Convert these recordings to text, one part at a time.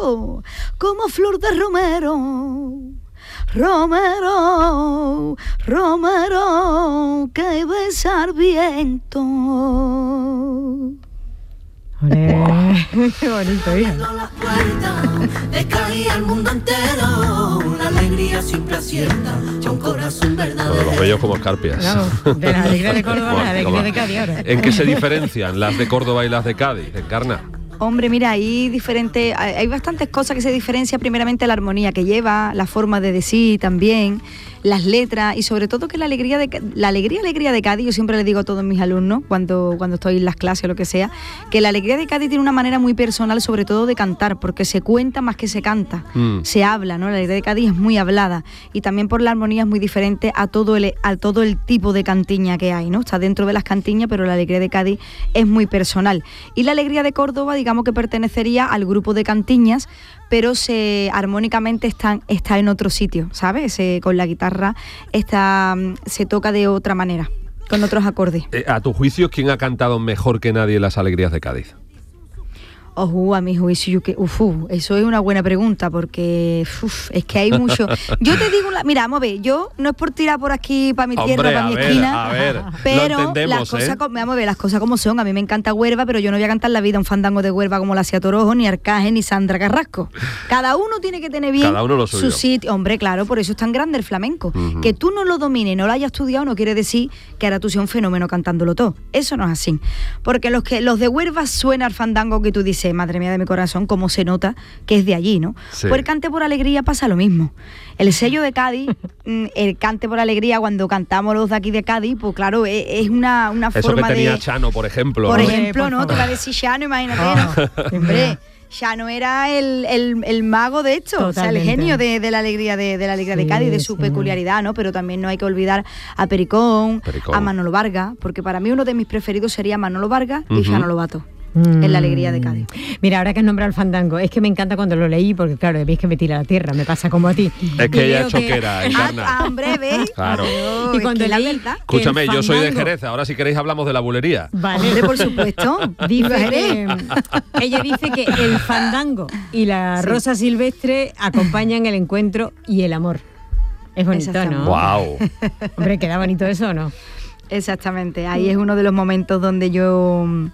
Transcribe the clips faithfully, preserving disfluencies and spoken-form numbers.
oh, como flor de romero, romero, romero, que besa al viento. Olé. Qué bonito, hija. La puerta de caer al mundo entero, la alegría siempre acierta, a un corazón verdadero. Bueno, los bellos como escarpias. Claro, de la alegría de Córdoba a la alegría Como- de Cádiz ahora. ¿En qué se diferencian las de Córdoba y las de Cádiz, Encarna? Hombre, mira, hay diferentes, hay hay bastantes cosas que se diferencian. Primeramente la armonía que lleva, la forma de decir también, las letras y sobre todo que la alegría de la alegría alegría de Cádiz, yo siempre le digo a todos mis alumnos cuando cuando estoy en las clases o lo que sea, que la alegría de Cádiz tiene una manera muy personal, sobre todo de cantar, porque se cuenta más que se canta, Mm. se habla, ¿no? La alegría de Cádiz es muy hablada y también por la armonía es muy diferente a todo el a todo el tipo de cantiña que hay, ¿no? Está dentro de las cantiñas, pero la alegría de Cádiz es muy personal. Y la alegría de Córdoba, digamos que pertenecería al grupo de cantiñas, pero se armónicamente están, está en otro sitio, ¿sabes? Se, con la guitarra está, se toca de otra manera, con otros acordes. Eh, a tu juicio, ¿quién ha cantado mejor que nadie las alegrías de Cádiz? Ojo, a mi juicio, yo que, uf, uf, eso es una buena pregunta, porque uf, es que hay mucho. Yo te digo, la, mira, vamos a ver, yo no es por tirar por aquí para mi tierra, Hombre, para a mi ver, esquina, a ver, pero lo entendemos, las cosas, ¿eh? co- vamos a ver, las cosas como son. A mí me encanta Huelva, pero yo no voy a cantar la vida un fandango de Huelva como la hacía Torojo, ni Arcaje, ni Sandra Carrasco. Cada uno tiene que tener bien Cada uno lo suyo. su sitio. Hombre, claro, por eso es tan grande el flamenco. Ujú. Que tú no lo domines, no lo hayas estudiado, no quiere decir que ahora tú seas un fenómeno cantándolo todo. Eso no es así. Porque los que los de Huelva suena el fandango que tú dices, madre mía de mi corazón, como se nota que es de allí, ¿no? Sí. Pues el cante por alegría pasa lo mismo. El sello de Cádiz, mm, el cante por alegría, cuando cantamos los de aquí de Cádiz, pues claro, es, es una, una Eso que forma tenía de... Chano, por ejemplo. Por ¿no? ejemplo, por ¿no? favor. Te va a decir Chano, imagínate, Ah, ¿no? Hombre, Chano era el, el, el mago de esto, o sea, el Totalmente. genio de, de la alegría de, de la alegría de Sí, Cádiz, de su sí. peculiaridad, ¿no? Pero también no hay que olvidar a Pericón, Pericón. a Manolo Vargas, porque para mí uno de mis preferidos sería Manolo Vargas y Ujú. Chano Lobato, Mm. en la alegría de Cádiz. Mira, ahora que has nombrado el fandango, es que me encanta cuando lo leí, porque claro, veis que me tira a la tierra, me pasa como a ti. Es que Y ella veo es choquera, Encarna. Ah, hombre, ¿ves? Claro. Claro, Y es cuando que la leí- verdad. Escúchame, el yo soy de fandango- Jerez, ahora si queréis hablamos de la bulería. Vale. Hombre, por supuesto. Dice Jerez. que, ella dice que el fandango y la Sí. rosa silvestre acompañan el encuentro y el amor. Es bonito, ¿no? Exactamente. Wow. Hombre, ¿queda bonito eso o no? Exactamente, ahí es uno de los momentos donde yo mm,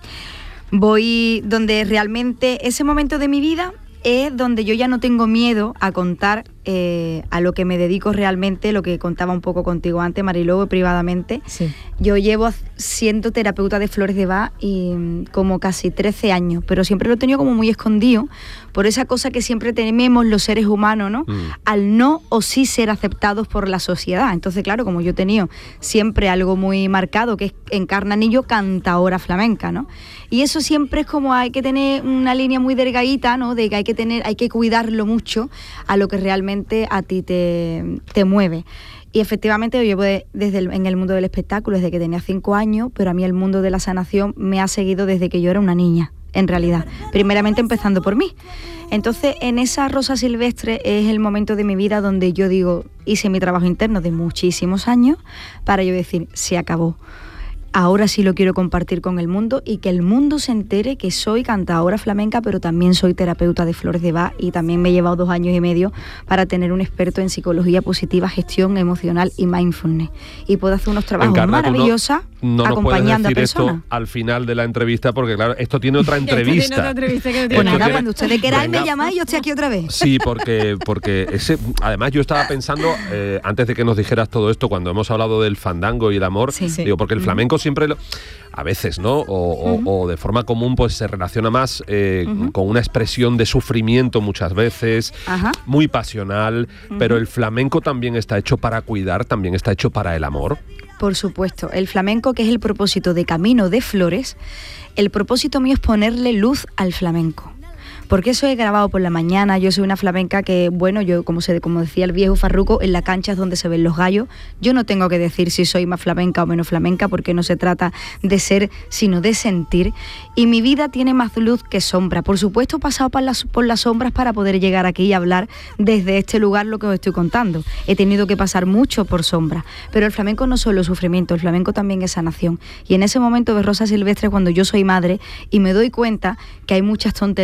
voy, donde realmente ese momento de mi vida es donde yo ya no tengo miedo a contar eh, a lo que me dedico realmente, lo que contaba un poco contigo antes, Mariló, privadamente. Sí. Yo llevo siendo terapeuta de flores de Bach y mm, como casi trece años, pero siempre lo he tenido como muy escondido por esa cosa que siempre tememos los seres humanos, ¿no? Mm. Al no o sí ser aceptados por la sociedad. Entonces, claro, como yo he tenido siempre algo muy marcado, que es Encarna Anillo, cantaora flamenca, ¿no? Y eso siempre es como hay que tener una línea muy delgadita, ¿no? De que hay que tener, hay que cuidarlo mucho a lo que realmente a ti te, te mueve. Y efectivamente yo llevo de- desde el, en el mundo del espectáculo desde que tenía cinco años, pero a mí el mundo de la sanación me ha seguido desde que yo era una niña, en realidad. Primeramente empezando por mí. Entonces, en esa rosa silvestre es el momento de mi vida donde yo digo, hice mi trabajo interno de muchísimos años para yo decir, se acabó. Ahora sí lo quiero compartir con el mundo y que el mundo se entere que soy cantadora flamenca, pero también soy terapeuta de flores de Bach y también me he llevado dos años y medio para tener un experto en psicología positiva, gestión emocional y mindfulness. Y puedo hacer unos trabajos Encarna, tú no- maravillosos no nos puedes acompañando a decir esto personas. al final de la entrevista, porque claro, esto tiene otra Esto tiene entrevista. otra entrevista que no tiene Pues Esto nada, tiene- cuando ustedes queráis me Venga. llamáis y yo estoy aquí otra vez. Sí, porque, porque ese, además yo estaba pensando, eh, antes de que nos dijeras todo esto, cuando hemos hablado del fandango y el amor, Sí. Sí. digo, porque el flamenco siempre, lo- a veces, ¿no? O, o- o de forma común, pues se relaciona más eh, con una expresión de sufrimiento muchas veces, Ajá. muy pasional, pero el flamenco también está hecho para cuidar, también está hecho para el amor. Por supuesto, el flamenco, que es el propósito de Camino de Flores, el propósito mío es ponerle luz al flamenco. Porque eso he grabado por la mañana, yo soy una flamenca que, bueno, yo como se como decía el viejo Farruco, en la cancha es donde se ven los gallos. Yo no tengo que decir si soy más flamenca o menos flamenca, porque no se trata de ser, sino de sentir. Y mi vida tiene más luz que sombra. Por supuesto, he pasado por las, por las sombras para poder llegar aquí y hablar desde este lugar lo que os estoy contando. He tenido que pasar mucho por sombras. Pero el flamenco no solo es sufrimiento, el flamenco también es sanación. Y en ese momento de Rosa Silvestre, cuando yo soy madre y me doy cuenta que hay muchas tonterías que he tenido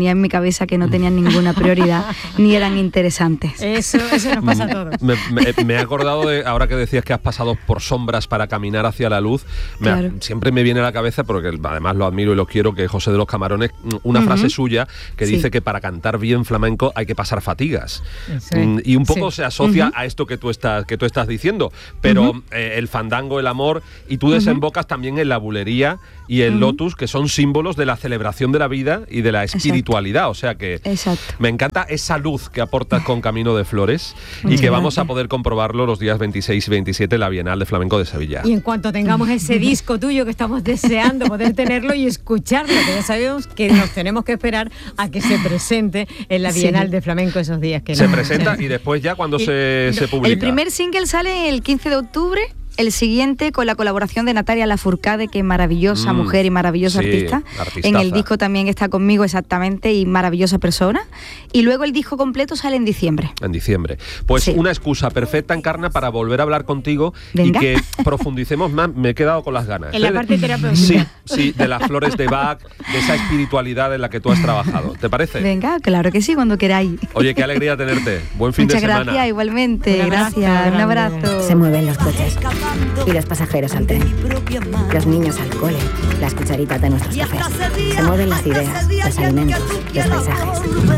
tenía en mi cabeza que no tenían ninguna prioridad ni eran interesantes. Eso, eso nos pasa a todos. Me, me, me he acordado de, ahora que decías que has pasado por sombras para caminar hacia la luz, me Claro. ha, siempre me viene a la cabeza, porque además lo admiro y lo quiero, que José de los Camarones, una Uh-huh. frase suya que Sí. dice que para cantar bien flamenco hay que pasar fatigas. Eso Mm, es. Y un poco Sí. se asocia Uh-huh. a esto que tú estás, que tú estás diciendo, pero Uh-huh. eh, el fandango, el amor, y tú desembocas también en la bulería y el Uh-huh. lotus, que son símbolos de la celebración de la vida y de la espiritualidad. O sea que Exacto. me encanta esa luz que aportas con Camino de Flores y Muchas que vamos a gracias. poder comprobarlo los días veintiséis y veintisiete en la Bienal de Flamenco de Sevilla. Y en cuanto tengamos ese disco tuyo que estamos deseando poder tenerlo y escucharlo, que ya sabemos que nos tenemos que esperar a que se presente en la Sí. Bienal de Flamenco esos días que Se no- presenta y después ya cuando Y- se, se publica. El primer single sale el quince de octubre, el siguiente con la colaboración de Natalia Lafourcade, que es maravillosa Mm, mujer y maravillosa sí, artista. artistaza. En el disco también está conmigo exactamente y maravillosa persona. Y luego el disco completo sale en diciembre. En diciembre. Pues Sí. una excusa perfecta, Encarna, para volver a hablar contigo Venga. y que profundicemos más. Me he quedado con las ganas. En la ¿eh? parte terapéutica. Sí, sí, de las flores de Bach, de esa espiritualidad en la que tú has trabajado. ¿Te parece? Venga, claro que sí, cuando queráis. Oye, qué alegría tenerte. Buen fin Muchas de semana. gracias, igualmente. Un abrazo Gracias, un grande. abrazo. Se mueven los coches y los pasajeros al tren, los niños al cole, las cucharitas de nuestros cafés. Se mueven las ideas, los alimentos, los paisajes,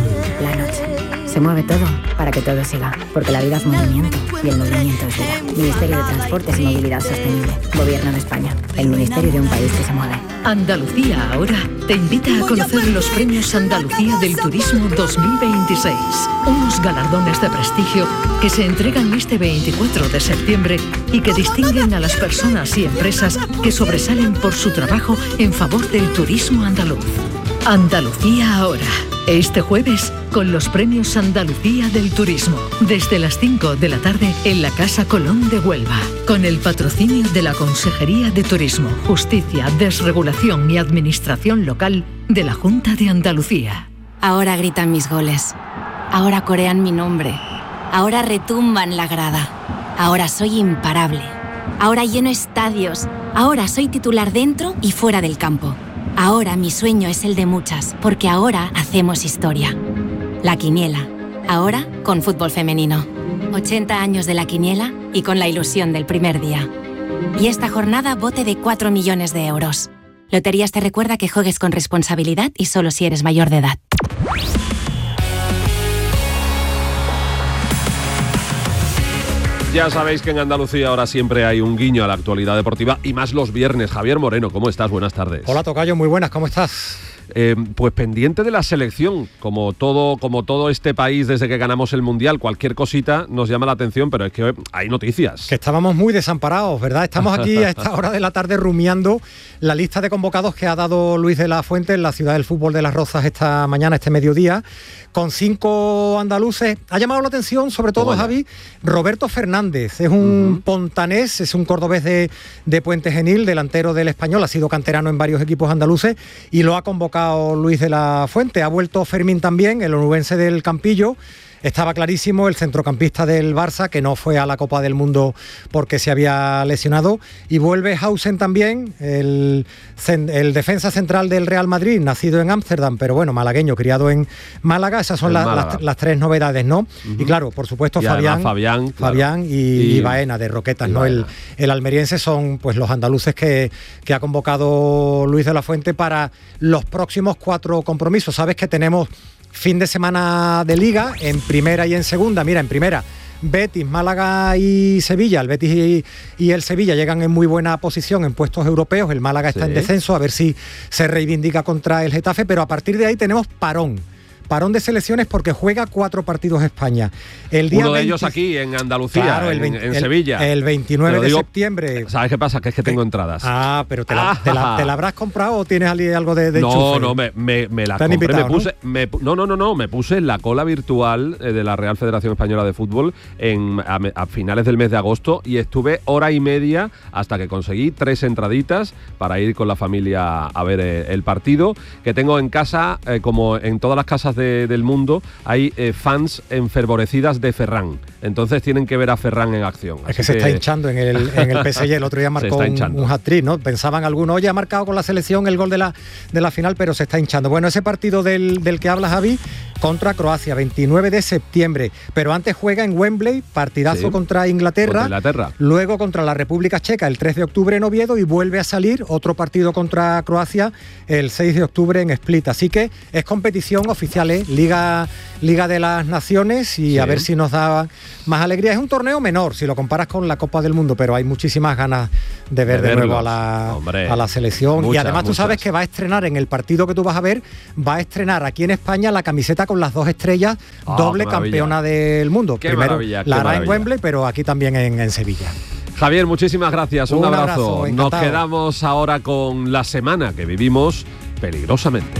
la noche. Se mueve todo para que todo siga, porque la vida es movimiento y el movimiento es vida. Ministerio de Transportes y Movilidad Sostenible. Gobierno de España. El ministerio de un país que se mueve. Andalucía Ahora te invita a conocer los premios Andalucía del Turismo dos mil veintiséis, unos galardones de prestigio que se entregan este veinticuatro de septiembre y que distinguen a las personas y empresas que sobresalen por su trabajo en favor del turismo andaluz. Andalucía Ahora, este jueves con los premios Andalucía del Turismo, desde las cinco de la tarde en la Casa Colón de Huelva, con el patrocinio de la Consejería de Turismo, Justicia, Desregulación y Administración Local de la Junta de Andalucía. Ahora gritan mis goles. Ahora corean mi nombre. Ahora retumban la grada. Ahora soy imparable. Ahora lleno estadios. Ahora soy titular dentro y fuera del campo. Ahora mi sueño es el de muchas, porque ahora hacemos historia. La Quiniela. Ahora con fútbol femenino. ochenta años de La Quiniela y con la ilusión del primer día. Y esta jornada bote de cuatro millones de euros. Loterías te recuerda que juegues con responsabilidad y solo si eres mayor de edad. Ya sabéis que en Andalucía ahora siempre hay un guiño a la actualidad deportiva y más los viernes. Javier Moreno, ¿cómo estás? Buenas tardes. Hola Tocayo, muy buenas, ¿cómo estás? Eh, pues pendiente de la selección, como todo, como todo este país desde que ganamos el Mundial, cualquier cosita nos llama la atención, pero es que hay noticias. Que estábamos muy desamparados, ¿verdad? Estamos aquí a esta hora de la tarde rumiando la lista de convocados que ha dado Luis de la Fuente en la ciudad del fútbol de Las Rozas esta mañana, este mediodía, con cinco andaluces. Ha llamado la atención, sobre todo, Vaya. Javi, Roberto Fernández. Es un uh-huh. pontanés, es un cordobés de, de Puente Genil, delantero del Español, ha sido canterano en varios equipos andaluces y lo ha convocado Luis de la Fuente. Ha vuelto Fermín también, el onubense del Campillo. Estaba clarísimo el centrocampista del Barça, que no fue a la Copa del Mundo porque se había lesionado. Y vuelve Hausen también, el, el defensa central del Real Madrid, nacido en Ámsterdam, pero bueno, malagueño, criado en Málaga. Esas son la, las, las tres novedades, ¿no? Uh-huh. Y claro, por supuesto, y Fabián, Fabián, Fabián claro. y, y, y Baena, de Roquetas, ¿no? El, el almeriense son pues los andaluces que, que ha convocado Luis de la Fuente para los próximos cuatro compromisos. Sabes que tenemos fin de semana de Liga, en primera y en segunda. Mira, en primera, Betis, Málaga y Sevilla. El Betis y, y el Sevilla llegan en muy buena posición en puestos europeos. El Málaga está sí. en descenso, a ver si se reivindica contra el Getafe, pero a partir de ahí tenemos parón. Parón de selecciones porque juega cuatro partidos España. El día Uno de veinte... ellos aquí en Andalucía, claro, el en, veinte, en el, Sevilla. El veintinueve de digo, septiembre. ¿Sabes qué pasa? Que es que tengo entradas. Ah, pero ¿te la, ah, te la, te la habrás comprado o tienes algo de, de no, enchufe? No, me, me, me la compré. Invitado, me puse, ¿no? Me, no, no, no, no. Me puse en la cola virtual de la Real Federación Española de Fútbol en, a, a finales del mes de agosto y estuve hora y media hasta que conseguí tres entraditas para ir con la familia a ver el partido que tengo en casa, eh, como en todas las casas puntas de, del mundo hay eh, fans enfervorecidas de Ferran. Entonces tienen que ver a Ferran en acción. Es que se que... está hinchando en el, en el P S G. El otro día marcó un, un hat-trick, ¿no? Pensaban algunos, oye, ha marcado con la selección el gol de la, de la final, pero se está hinchando. Bueno, ese partido del, del que habla Javi, contra Croacia, veintinueve de septiembre. Pero antes juega en Wembley, partidazo sí. contra Inglaterra. Contra Inglaterra. Luego contra la República Checa el tres de octubre en Oviedo y vuelve a salir otro partido contra Croacia el seis de octubre en Split. Así que es competición oficial, ¿eh? Liga, Liga de las Naciones y sí. a ver si nos da más alegría. Es un torneo menor si lo comparas con la Copa del Mundo, pero hay muchísimas ganas de ver de, de nuevo a la, a la selección. Muchas, y además tú muchas. sabes que va a estrenar en el partido que tú vas a ver, va a estrenar aquí en España la camiseta con las dos estrellas, oh, doble campeona del mundo. Qué Primero la hará en Wembley, pero aquí también en, en Sevilla. Javier, muchísimas gracias, un, un abrazo. abrazo Nos quedamos ahora con la semana que vivimos peligrosamente.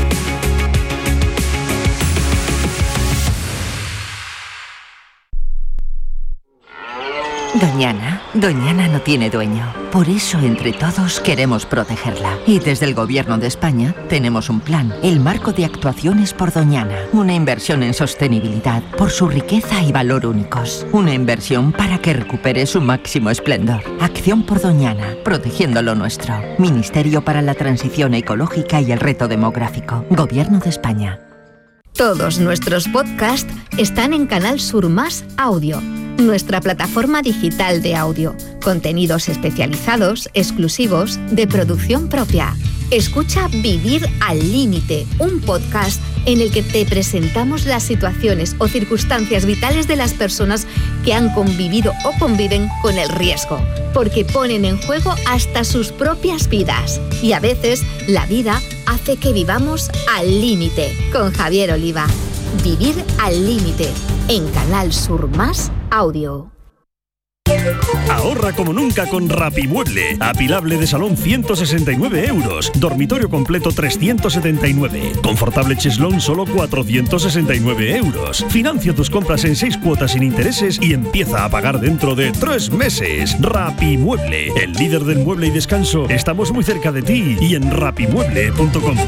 Doñana, Doñana no tiene dueño. Por eso entre todos queremos protegerla. Y desde el Gobierno de España tenemos un plan, el Marco de Actuaciones por Doñana. Una inversión en sostenibilidad por su riqueza y valor únicos. Una inversión para que recupere su máximo esplendor. Acción por Doñana, protegiendo lo nuestro. Ministerio para la Transición Ecológica y el Reto Demográfico. Gobierno de España. Todos nuestros podcasts están en Canal Sur Más Audio, nuestra plataforma digital de audio. Contenidos especializados, exclusivos, de producción propia. Escucha Vivir al Límite, un podcast en el que te presentamos las situaciones o circunstancias vitales de las personas que han convivido o conviven con el riesgo, porque ponen en juego hasta sus propias vidas. Y a veces la vida hace que vivamos al límite. Con Javier Oliva. Vivir al Límite, en Canal Sur Más Audio. Ahorra como nunca con Rapimueble. Apilable de salón ciento sesenta y nueve euros. Dormitorio completo trescientos setenta y nueve. Confortable cheslón solo cuatrocientos sesenta y nueve euros. Financia tus compras en seis cuotas sin intereses y empieza a pagar dentro de tres meses. Rapimueble, el líder del mueble y descanso. Estamos muy cerca de ti y en rapimueble punto com.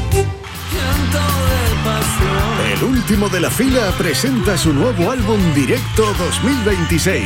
El último de la fila presenta su nuevo álbum Directo dos mil veintiséis.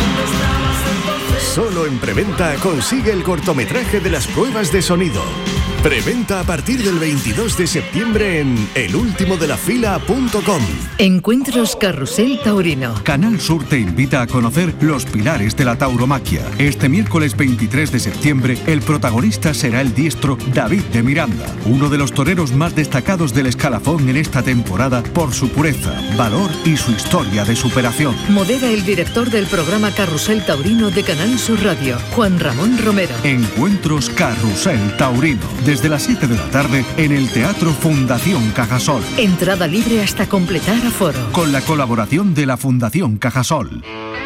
Solo en preventa consigue el cortometraje de las pruebas de sonido. Preventa a partir del veintidós de septiembre en el último de la fila punto com. Encuentros Carrusel Taurino. Canal Sur te invita a conocer los pilares de la tauromaquia. Este miércoles veintitrés de septiembre, el protagonista será el diestro David de Miranda, uno de los toreros más destacados del escalafón en esta temporada por su pureza, valor y su historia de superación. Modera el director del programa Carrusel Taurino de Canal Sur Radio, Juan Ramón Romero. Encuentros Carrusel Taurino. Desde las siete de la tarde en el Teatro Fundación Cajasol. Entrada libre hasta completar aforo. Con la colaboración de la Fundación Cajasol.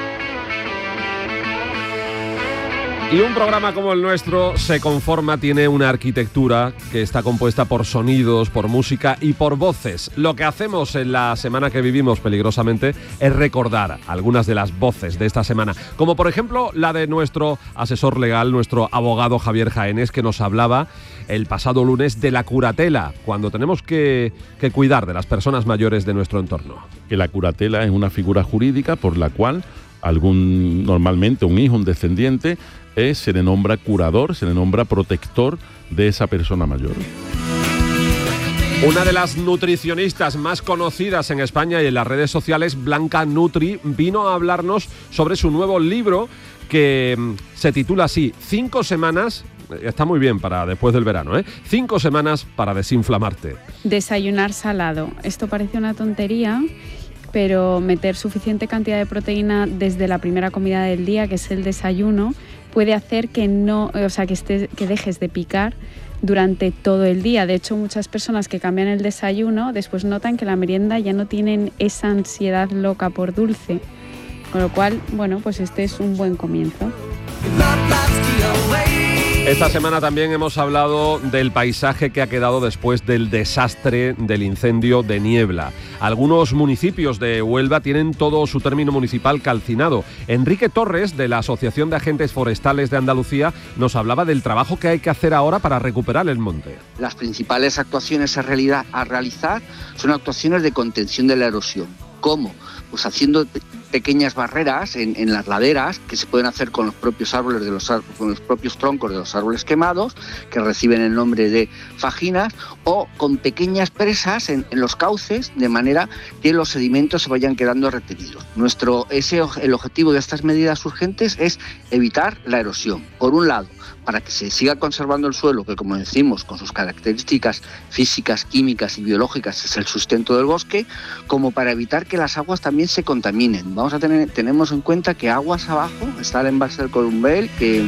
Y un programa como el nuestro se conforma, tiene una arquitectura que está compuesta por sonidos, por música y por voces. Lo que hacemos en la semana que vivimos peligrosamente es recordar algunas de las voces de esta semana, como por ejemplo la de nuestro asesor legal, nuestro abogado Javier Jaénes, que nos hablaba el pasado lunes de la curatela, cuando tenemos que, que cuidar de las personas mayores de nuestro entorno. Que la curatela es una figura jurídica por la cual algún, normalmente un hijo, un descendiente, eh, se le nombra curador, se le nombra protector de esa persona mayor. Una de las nutricionistas más conocidas en España y en las redes sociales, Blanca Nutri, vino a hablarnos sobre su nuevo libro que se titula así, Cinco semanas, está muy bien para después del verano, ¿eh? Cinco semanas para desinflamarte. Desayunar salado. Esto parece una tontería, pero meter suficiente cantidad de proteína desde la primera comida del día, que es el desayuno, puede hacer que no, o sea, que estés, que dejes de picar durante todo el día. De hecho, muchas personas que cambian el desayuno después notan que la merienda ya no tienen esa ansiedad loca por dulce. Con lo cual, bueno, pues este es un buen comienzo. Esta semana también hemos hablado del paisaje que ha quedado después del desastre del incendio de Niebla. Algunos municipios de Huelva tienen todo su término municipal calcinado. Enrique Torres, de la Asociación de Agentes Forestales de Andalucía, nos hablaba del trabajo que hay que hacer ahora para recuperar el monte. Las principales actuaciones a, realidad, a realizar son actuaciones de contención de la erosión. ¿Cómo? Pues haciendo pequeñas barreras en, en las laderas que se pueden hacer con los propios árboles de los con los propios troncos de los árboles quemados, que reciben el nombre de fajinas, o con pequeñas presas en, en los cauces, de manera que los sedimentos se vayan quedando retenidos. Nuestro ese el objetivo de estas medidas urgentes es evitar la erosión. Por un lado, para que se siga conservando el suelo, que como decimos, con sus características físicas, químicas y biológicas es el sustento del bosque, como para evitar que las aguas también se contaminen. Vamos a tener, tenemos en cuenta que aguas abajo está el embalse del Columbel, que...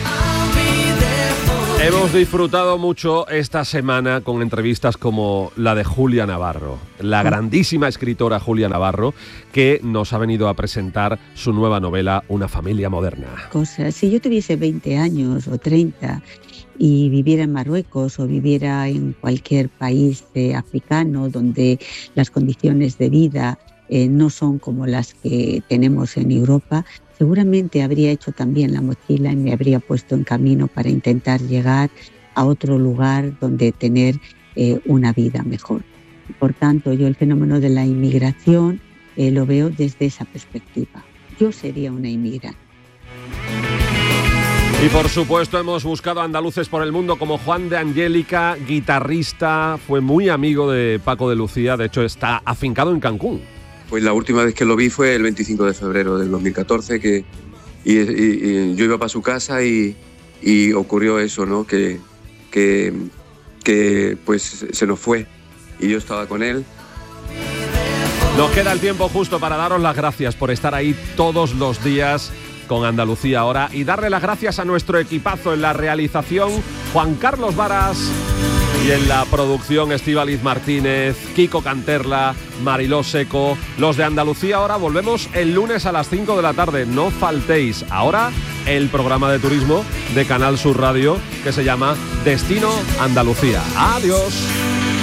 Hemos disfrutado mucho esta semana con entrevistas como la de Julia Navarro, la grandísima escritora Julia Navarro, que nos ha venido a presentar su nueva novela, Una familia moderna. Cosas. Si yo tuviese veinte años o treinta y viviera en Marruecos o viviera en cualquier país eh, africano donde las condiciones de vida eh, no son como las que tenemos en Europa, seguramente habría hecho también la mochila y me habría puesto en camino para intentar llegar a otro lugar donde tener eh, una vida mejor. Por tanto, yo el fenómeno de la inmigración eh, lo veo desde esa perspectiva. Yo sería una inmigrante. Y por supuesto hemos buscado andaluces por el mundo como Juan de Angélica, guitarrista, fue muy amigo de Paco de Lucía, de hecho está afincado en Cancún. Pues la última vez que lo vi fue el veinticinco de febrero del dos mil catorce, que y, y, y yo iba para su casa y, y ocurrió eso, ¿no? Que, que, que pues se nos fue y yo estaba con él. Nos queda el tiempo justo para daros las gracias por estar ahí todos los días con Andalucía Ahora y darle las gracias a nuestro equipazo en la realización, Juan Carlos Varas, y en la producción Estíbaliz Martínez, Kiko Canterla, Mariló Seco. Los de Andalucía Ahora volvemos el lunes a las cinco de la tarde, no faltéis. Ahora el programa de turismo de Canal Sur Radio que se llama Destino Andalucía. Adiós.